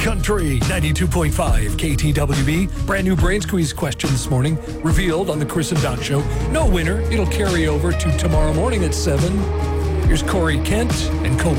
Country 92.5 KTWB. Brand new Brain Squeeze question this morning, revealed on the Chris and Doc Show. No winner. It'll carry over to tomorrow morning at 7. Here's Corey Kent and Cole